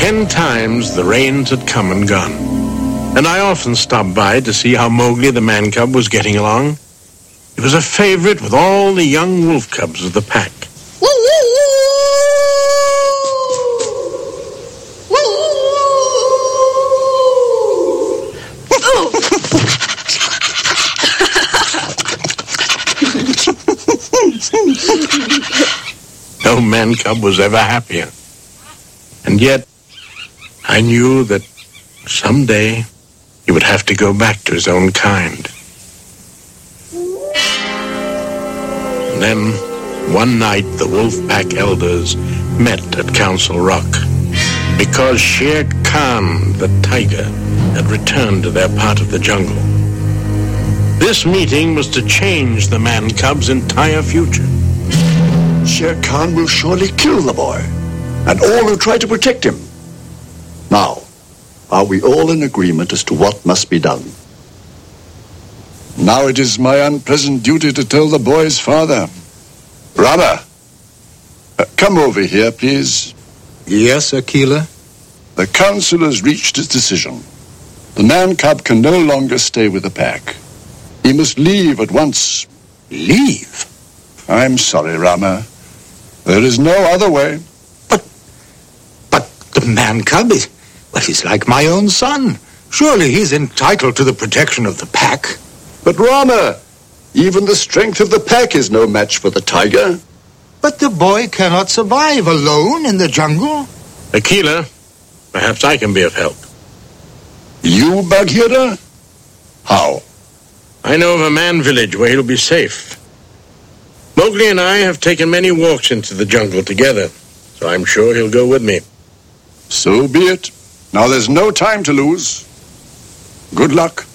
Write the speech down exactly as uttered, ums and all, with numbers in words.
Ten times the rains had come and gone, and I often stopped by to see how Mowgli the man cub was getting along. He was a favorite with all the young wolf cubs of the pack. No man cub was ever happier. And yet, I knew that someday he would have to go back to his own kind. And then, one night, the wolf pack elders met at Council Rock because Shere Khan, the tiger, had returned to their part of the jungle. This meeting was to change the man cub's entire future. Shere Khan will surely kill the boy, and all who try to protect him. Now, are we all in agreement as to what must be done? Now it is my unpleasant duty to tell the boy's father. Rama, uh, come over here, please. Yes, Akela? The council has reached its decision. The man cub can no longer stay with the pack. He must leave at once. Leave? I'm sorry, Rama. There is no other way. But, but the man cub is, well, he's like my own son. Surely he's entitled to the protection of the pack. But Rama, even the strength of the pack is no match for the tiger. But the boy cannot survive alone in the jungle. Akela, perhaps I can be of help. You, Bagheera? How? I know of a man village where he'll be safe. Mowgli and I have taken many walks into the jungle together, so I'm sure he'll go with me. So be it. Now there's no time to lose. Good luck.